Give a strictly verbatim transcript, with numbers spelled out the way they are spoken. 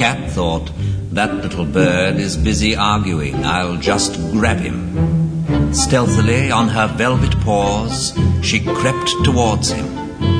cat thought, "That little bird is busy arguing, I'll just grab him." Stealthily on her velvet paws, she crept towards him.